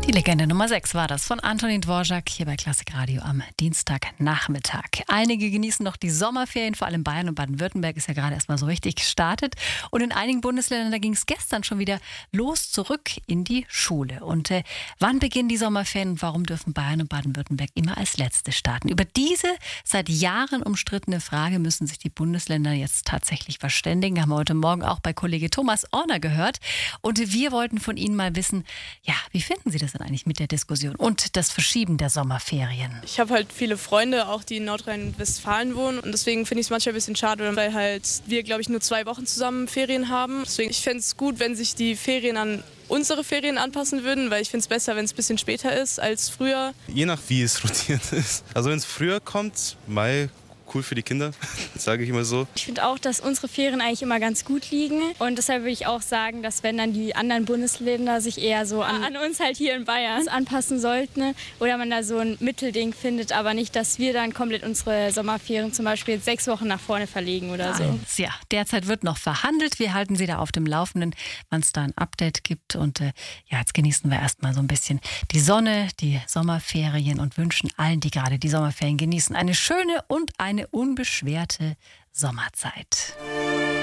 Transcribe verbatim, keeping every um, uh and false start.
Die Legende Nummer sechs war das von Antonin Dvorak hier bei Klassik Radio am Dienstagnachmittag. Einige genießen noch die Sommerferien, vor allem Bayern und Baden-Württemberg ist ja gerade erstmal so richtig gestartet. Und in einigen Bundesländern, da ging es gestern schon wieder los zurück in die Schule. Und äh, wann beginnen die Sommerferien und warum dürfen Bayern und Baden-Württemberg immer als Letzte starten? Über diese seit Jahren umstrittene Frage müssen sich die Bundesländer jetzt tatsächlich verständigen. Haben wir heute Morgen auch bei Kollege Thomas Orner gehört. Und wir wollten von Ihnen mal wissen, ja, wie finden Sie das denn eigentlich mit der Diskussion und das Verschieben der Sommerferien? Ich habe halt viele Freunde, auch die in Nordrhein-Westfalen wohnen und deswegen finde ich es manchmal ein bisschen schade, weil halt wir, glaube ich, nur zwei Wochen zusammen Ferien haben. Deswegen, ich fände es gut, wenn sich die Ferien an unsere Ferien anpassen würden, weil ich finde es besser, wenn es ein bisschen später ist als früher. Je nach wie es rotiert ist. Also wenn es früher kommt, Mai, cool für die Kinder, sage ich immer so. Ich finde auch, dass unsere Ferien eigentlich immer ganz gut liegen und deshalb würde ich auch sagen, dass wenn dann die anderen Bundesländer sich eher so an, an uns halt hier in Bayern anpassen sollten oder man da so ein Mittelding findet, aber nicht, dass wir dann komplett unsere Sommerferien zum Beispiel jetzt sechs Wochen nach vorne verlegen oder so. Ja, derzeit wird noch verhandelt. Wir halten Sie da auf dem Laufenden, wann es da ein Update gibt. Und äh, ja, jetzt genießen wir erstmal so ein bisschen die Sonne, die Sommerferien und wünschen allen, die gerade die Sommerferien genießen, eine schöne und eine unbeschwerte Sommerzeit.